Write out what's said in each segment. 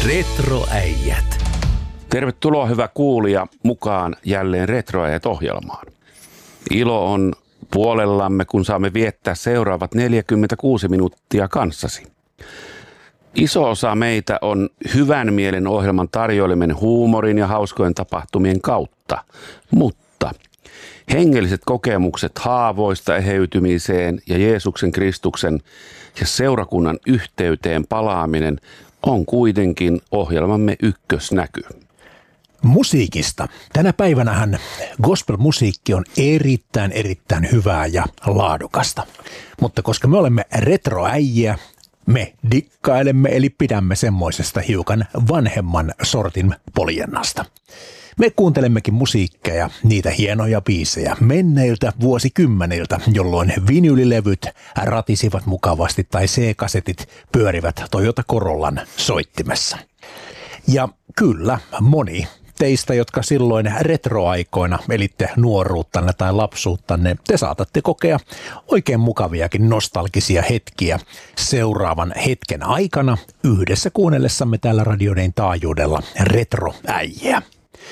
Retroäijät. Tervetuloa hyvä kuulija mukaan jälleen Retroäijät-ohjelmaan. Ilo on puolellamme, kun saamme viettää seuraavat 46 minuuttia kanssasi. Iso osa meitä on hyvän mielen ohjelman tarjoilemen huumorin ja hauskojen tapahtumien kautta, mutta hengelliset kokemukset haavoista eheytymiseen ja Jeesuksen Kristuksen ja seurakunnan yhteyteen palaaminen on kuitenkin ohjelmamme ykkösnäky. Musiikista. Tänä päivänähän gospel-musiikki on erittäin hyvää ja laadukasta. Mutta koska me olemme retroäijiä, me dikkailemme eli pidämme semmoisesta hiukan vanhemman sortin poljennasta. Me kuuntelemmekin musiikkeja, niitä hienoja biisejä menneiltä vuosikymmeniltä, jolloin vinylilevyt ratisivat mukavasti tai C-kasetit pyörivät Toyota Corollan soittimessa. Ja kyllä, moni teistä, jotka silloin retroaikoina elitte nuoruuttanne tai lapsuuttanne, te saatatte kokea oikein mukaviakin nostalgisia hetkiä seuraavan hetken aikana yhdessä kuunnellessamme täällä radioiden taajuudella retroäijää.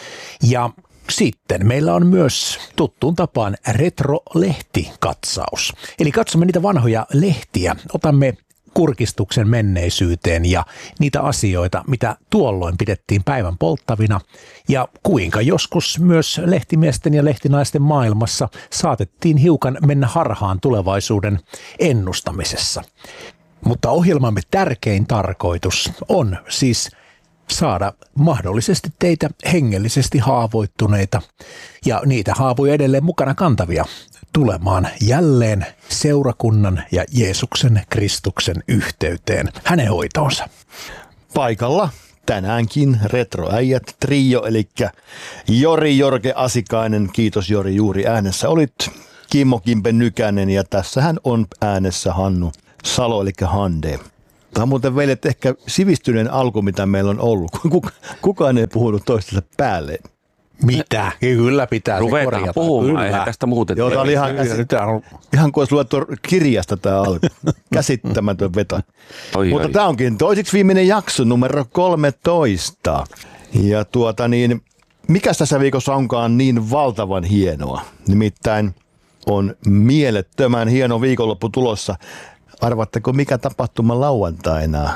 Ja sitten meillä on myös tuttuun tapaan retrolehtikatsaus. Eli katsomme niitä vanhoja lehtiä, otamme kurkistuksen menneisyyteen ja niitä asioita, mitä tuolloin pidettiin päivän polttavina ja kuinka joskus myös lehtimiesten ja lehtinaisten maailmassa saatettiin hiukan mennä harhaan tulevaisuuden ennustamisessa. Mutta ohjelmamme tärkein tarkoitus on siis saada mahdollisesti teitä hengellisesti haavoittuneita ja niitä haavoja edelleen mukana kantavia tulemaan jälleen seurakunnan ja Jeesuksen Kristuksen yhteyteen hänen hoitoonsa. Paikalla tänäänkin retroäijät trio, eli Jori Jorge Asikainen, kiitos Jori, juuri äänessä olit, Kimmo Kimpe Nykänen ja tässähän on äänessä Hannu Salo, eli Hande. Tämä on muuten veljet ehkä sivistyneen alku, mitä meillä on ollut. Kukaan ei puhunut toistensa päälle. Mitä? Kyllä pitää ruvetaan se korjata. Puhumaan, eihän tästä muuten. Joo, tämä oli ihan kuin olisi luettu kirjasta tämä alku. Käsittämätön veto. Mutta tämä onkin toiseksi viimeinen jakso, numero 13. Ja mikä tässä viikossa onkaan niin valtavan hienoa? Nimittäin on mielettömän hieno viikonloppu tulossa. Arvatteko, mikä tapahtuma lauantaina?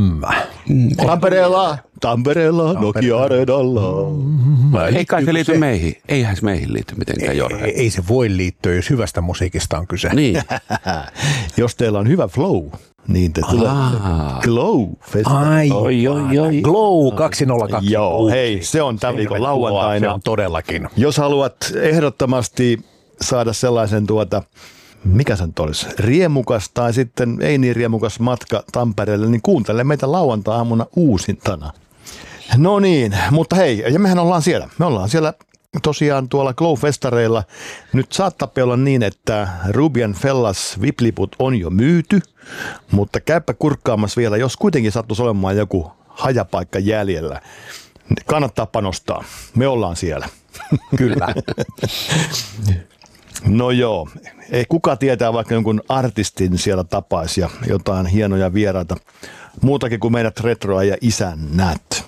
Tampereella, Nokia-areenalla. Ei kai se liity meihin. Eihän se meihin liity mitenkään, Jorge. Ei se voi liittyä, jos hyvästä musiikista on kyse. Niin. Jos teillä on hyvä flow, niin te tulee Glow Festival. Oi. Glow 202. Joo, hei, se on tämän viikon lauantaina. Se on todellakin. Jos haluat ehdottomasti saada sellaisen mikä se nyt olisi, riemukas tai sitten ei niin riemukas matka Tampereelle, niin kuuntele meitä lauantai-aamuna uusintana. No niin, mutta hei, ja mehän ollaan siellä. Me ollaan siellä tosiaan tuolla Glow-festareilla. Nyt saattaa olla niin, että Rubian Fellas VIP-liput on jo myyty, mutta käypä kurkkaamassa vielä, jos kuitenkin sattuisi olemaan joku hajapaikka jäljellä. Kannattaa panostaa. Me ollaan siellä. Kyllä. No joo, ei kuka tietää vaikka jonkun artistin siellä tapaisi ja jotain hienoja vieraita, muutakin kuin meidät retroäijä isännät.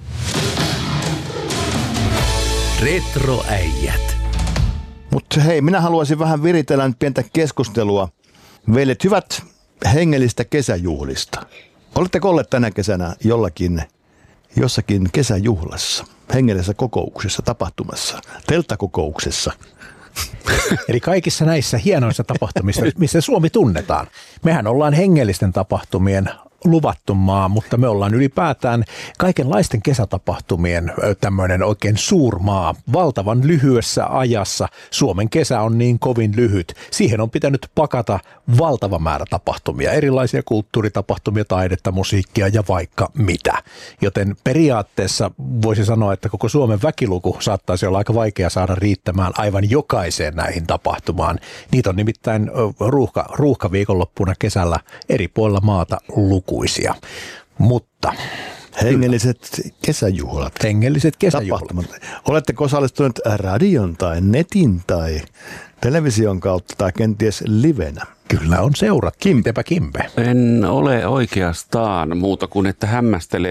Retroäijät. Mutta hei, minä haluaisin vähän viritellä nyt pientä keskustelua. Veljet, hyvät hengellistä kesäjuhlista. Oletteko olleet tänä kesänä jossakin kesäjuhlassa, hengellisessä kokouksessa, tapahtumassa, telttakokouksessa? Eli kaikissa näissä hienoissa tapahtumissa, missä Suomi tunnetaan. Mehän ollaan hengellisten tapahtumien luvattu maa, mutta me ollaan ylipäätään kaikenlaisten kesätapahtumien tämmöinen oikein suurmaa. Valtavan lyhyessä ajassa Suomen kesä on niin kovin lyhyt. Siihen on pitänyt pakata valtava määrä tapahtumia, erilaisia kulttuuritapahtumia, taidetta, musiikkia ja vaikka mitä. Joten periaatteessa voisi sanoa, että koko Suomen väkiluku saattaisi olla aika vaikea saada riittämään aivan jokaiseen näihin tapahtumaan. Niitä on nimittäin ruuhka viikonloppuna kesällä eri puolilla maata lukuisia. Mutta hengelliset kesäjuhlat. Hengelliset kesäjuhlat. Oletteko osallistuneet radion tai netin tai television kautta tai kenties livenä? Kyllä on seurat. Kimpe. En ole oikeastaan muuta kuin, että hämmästelen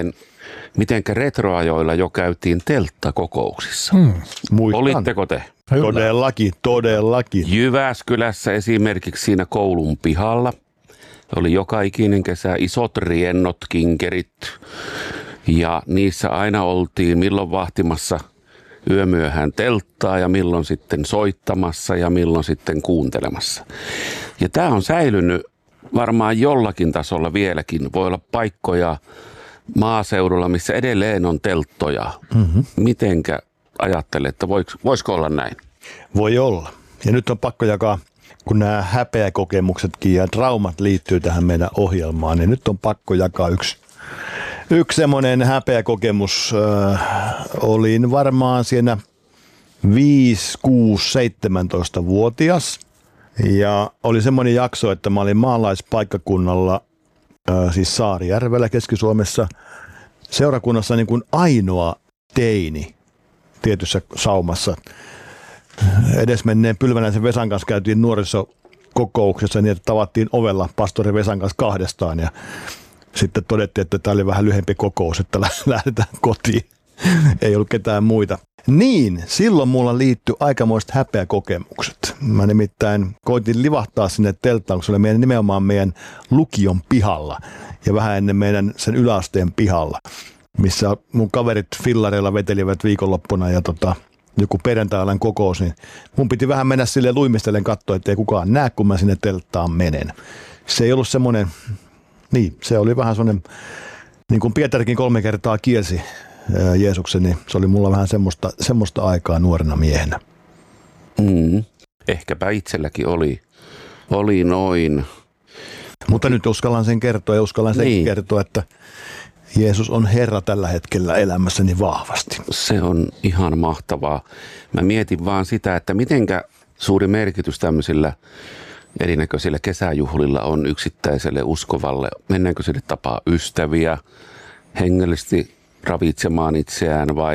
mitenkä retroajoilla jo käytiin telttakokouksissa. Muistan. Olitteko te? Todellakin. Jyväskylässä esimerkiksi siinä koulun pihalla oli joka ikinen kesä isot riennot, kinkerit ja niissä aina oltiin milloin vahtimassa yömyöhään telttaa ja milloin sitten soittamassa ja milloin sitten kuuntelemassa. Ja tämä on säilynyt varmaan jollakin tasolla vieläkin. Voi olla paikkoja maaseudulla, missä edelleen on telttoja. Mitenkä ajattelet, että voisiko olla näin? Voi olla. Ja nyt on pakko jakaa, kun nämä häpeäkokemuksetkin ja traumat liittyy tähän meidän ohjelmaan, niin nyt on pakko jakaa yksi semmoinen häpeäkokemus. Olin varmaan siinä 5, 6, 17-vuotias ja oli semmoinen jakso, että mä olin maalaispaikkakunnalla, siis Saarijärvellä Keski-Suomessa, seurakunnassa niin kuin ainoa teini tietyssä saumassa. Edesmenneen Pylvänäisen Vesan kanssa käytiin nuorisokokouksessa niin, että tavattiin ovella pastori Vesan kanssa kahdestaan ja sitten todettiin, että tämä oli vähän lyhyempi kokous, että lähdetään kotiin. Ei ollut ketään muita. Niin, silloin mulla liittyi aikamoiset häpeäkokemukset. Mä nimittäin koitin livahtaa sinne telttaan, kun se oli nimenomaan meidän lukion pihalla ja vähän ennen meidän sen yläasteen pihalla, missä mun kaverit fillareilla vetelivät viikonloppuna ja joku perjantai-alan kokous, niin mun piti vähän mennä silleen luimistellen katsoa, ettei kukaan näe, kun mä sinne telttaan menen. Se ei ollut semmoinen, niin se oli vähän semmoinen, niin kuin Pietarikin 3 kertaa kielsi Jeesuksen, niin se oli mulla vähän semmoista aikaa nuorena miehenä. Ehkäpä itselläkin oli noin. Mutta nyt uskallan sen kertoa ja uskallan sen kertoa, että Jeesus on Herra tällä hetkellä elämässäni vahvasti. Se on ihan mahtavaa. Mä mietin vaan sitä, että mitenkä suuri merkitys tämmöisillä erinäköisillä kesäjuhlilla on yksittäiselle uskovalle. Mennäänkö sille tapaa ystäviä, hengellisesti ravitsemaan itseään vai